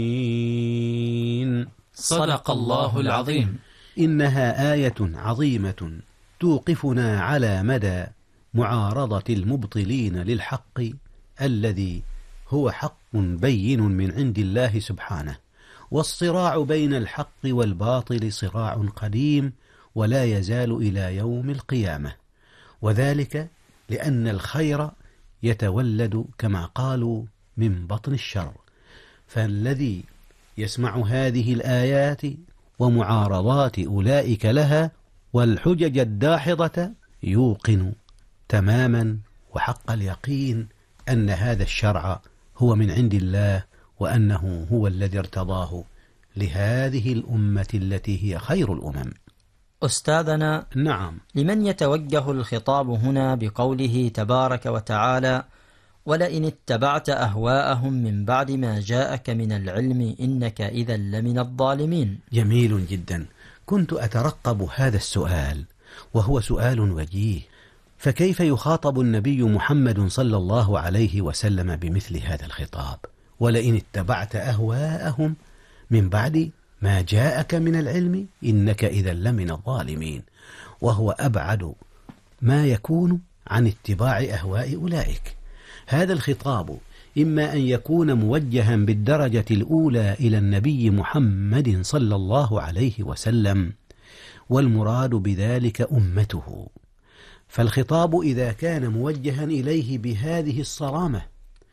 صدق الله العظيم. إنها آية عظيمة توقفنا على مدى معارضة المبطلين للحق الذي هو حق بين من عند الله سبحانه، والصراع بين الحق والباطل صراع قديم ولا يزال إلى يوم القيامة، وذلك لأن الخير يتولد كما قالوا من بطن الشر. فالذي يسمع هذه الآيات ومعارضات أولئك لها والحجج الداحضة يوقن تماما وحق اليقين أن هذا الشرع هو من عند الله، وأنه هو الذي ارتضاه لهذه الأمة التي هي خير الأمم. أستاذنا، نعم، لمن يتوجه الخطاب هنا بقوله تبارك وتعالى: ولئن اتبعت أهواءهم من بعد ما جاءك من العلم إنك إذا لمن الظالمين؟ جميل جدا. كنت أترقب هذا السؤال، وهو سؤال وجيه. فكيف يخاطب النبي محمد صلى الله عليه وسلم بمثل هذا الخطاب؟ ولئن اتبعت أهواءهم من بعد ما جاءك من العلم إنك إذا لمن الظالمين، وهو أبعد ما يكون عن اتباع أهواء أولئك. هذا الخطاب إما أن يكون موجها بالدرجة الأولى إلى النبي محمد صلى الله عليه وسلم، والمراد بذلك أمته. فالخطاب إذا كان موجها إليه بهذه الصرامة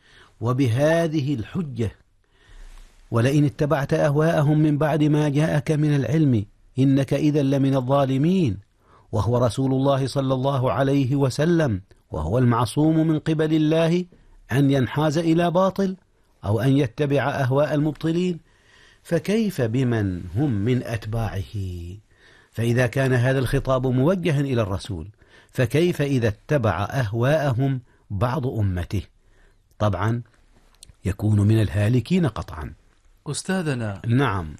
وبهذه الحجة: ولئن اتبعت أهواءهم من بعد ما جاءك من العلم إنك إذا لمن الظالمين، وهو رسول الله صلى الله عليه وسلم، وهو المعصوم من قبل الله أن ينحاز إلى باطل أو أن يتبع أهواء المبطلين، فكيف بمن هم من أتباعه؟ فإذا كان هذا الخطاب موجها إلى الرسول، فكيف إذا اتبع أهواءهم بعض أمته؟ طبعا يكون من الهالكين قطعا. أستاذنا، نعم،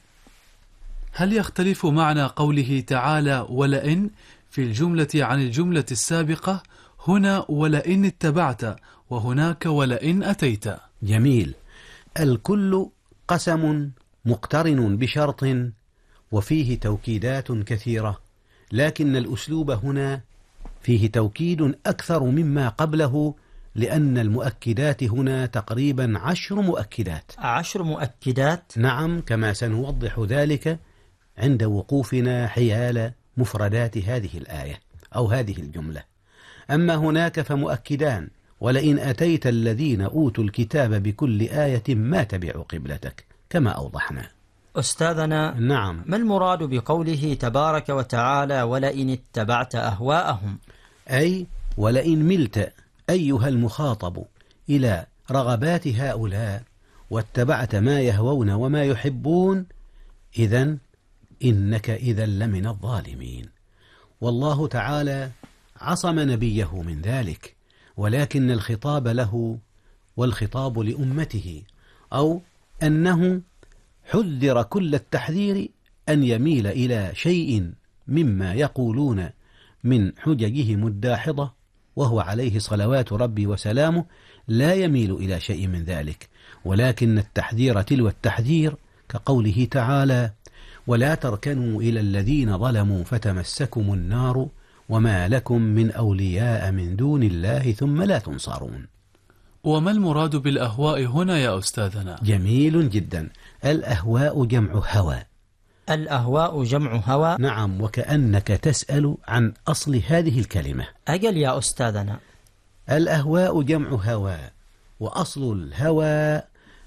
هل يختلف معنى قوله تعالى ولئن في الجملة عن الجملة السابقة؟ هنا ولئن اتبعت، وهناك ولئن أتيت. جميل. الكل قسم مقترن بشرط وفيه توكيدات كثيرة، لكن الأسلوب هنا فيه توكيد أكثر مما قبله، لأن المؤكدات هنا تقريبا 10 مؤكدات. 10 مؤكدات؟ نعم، كما سنوضح ذلك عند وقوفنا حيال مفردات هذه الآية أو هذه الجملة. أما هناك فمؤكدان: ولئن أتيت الذين أوتوا الكتاب بكل آية ما تبعوا قبلتك، كما أوضحنا. أستاذنا، نعم، ما المراد بقوله تبارك وتعالى ولئن اتبعت أهواءهم؟ أي ولئن ملت أيها المخاطب إلى رغبات هؤلاء واتبعت ما يهوون وما يحبون، إذن إنك إذا لمن الظالمين. والله تعالى عصم نبيه من ذلك، ولكن الخطاب له والخطاب لأمته، أو أنه حذر كل التحذير أن يميل إلى شيء مما يقولون من حججهم الداحضة، وهو عليه صلوات ربي وسلامه لا يميل إلى شيء من ذلك، ولكن التحذير تلو التحذير، كقوله تعالى: ولا تركنوا إلى الذين ظلموا فتمسكم النار وما لكم من أولياء من دون الله ثم لا تنصرون. وما المراد بالأهواء هنا يا أستاذنا؟ جميل جدا. الأهواء جمع هوى. الأهواء جمع هوى؟ نعم، وكأنك تسأل عن أصل هذه الكلمة. أجل يا أستاذنا. الأهواء جمع هوى، وأصل الهوى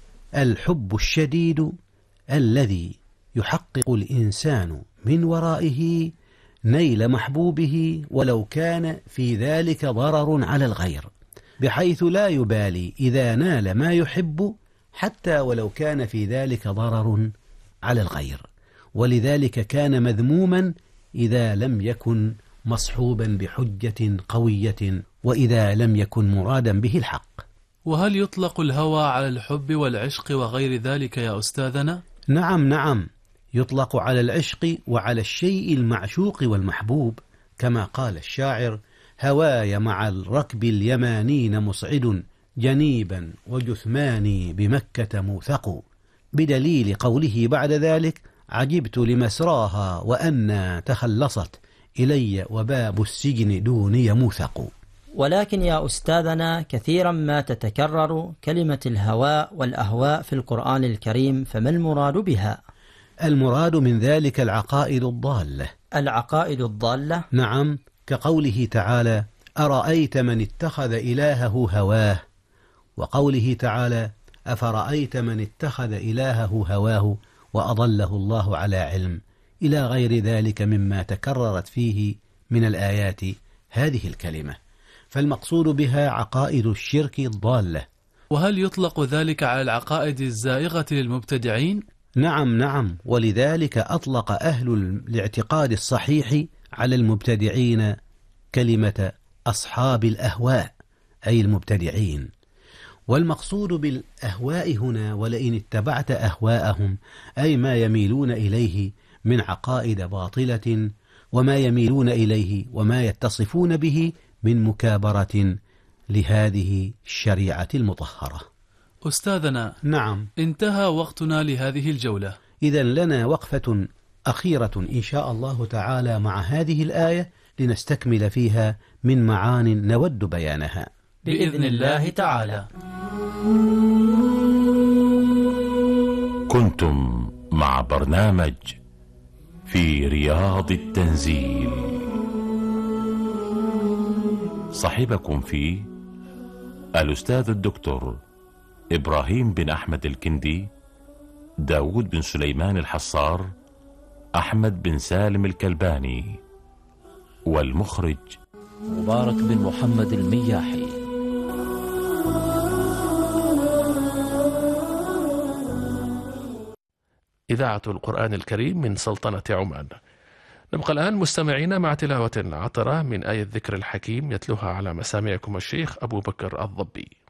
الحب الشديد الذي يحقق الإنسان من ورائه نيل محبوبه، ولو كان في ذلك ضرر على الغير، بحيث لا يبالي إذا نال ما يحب حتى ولو كان في ذلك ضرر على الغير. ولذلك كان مذموما إذا لم يكن مصحوبا بحجة قوية، وإذا لم يكن مرادا به الحق. وهل يطلق الهوى على الحب والعشق وغير ذلك يا أستاذنا؟ نعم، يطلق على العشق وعلى الشيء المعشوق والمحبوب، كما قال الشاعر: هواي مع الركب اليمانين مصعد جنيبا وجثماني بمكة موثق، بدليل قوله بعد ذلك: عجبت لمسراها وأن تخلصت إلي وباب السجن دوني موثق. ولكن يا أستاذنا كثيرا ما تتكرر كلمة الهواء والأهواء في القرآن الكريم، فما المراد بها؟ المراد من ذلك العقائد الضالة. العقائد الضالة؟ نعم، كقوله تعالى: أرأيت من اتخذ إلهه هواه، وقوله تعالى: أفرأيت من اتخذ إلهه هواه وأضله الله على علم، إلى غير ذلك مما تكررت فيه من الآيات هذه الكلمة، فالمقصود بها عقائد الشرك الضالة. وهل يطلق ذلك على العقائد الزائغة للمبتدعين؟ نعم، ولذلك أطلق أهل الاعتقاد الصحيح على المبتدعين كلمة أصحاب الأهواء، أي المبتدعين. والمقصود بالأهواء هنا ولئن اتبعت أهواءهم، أي ما يميلون إليه من عقائد باطلة، وما يميلون إليه وما يتصفون به من مكابرة لهذه الشريعة المطهرة. أستاذنا، نعم، انتهى وقتنا لهذه الجولة، إذن لنا وقفة أخيرة إن شاء الله تعالى مع هذه الآية لنستكمل فيها من معان نود بيانها بإذن الله تعالى. كنتم مع برنامج في رياض التنزيل، صاحبكم فيه الأستاذ الدكتور إبراهيم بن أحمد الكندي، داود بن سليمان الحصار، أحمد بن سالم الكلباني، والمخرج مبارك بن محمد المياحي. إذاعة القرآن الكريم من سلطنة عمان. نبقى الآن مستمعين مع تلاوة عطرة من آية الذكر الحكيم يتلوها على مسامعكم الشيخ أبو بكر الضبي.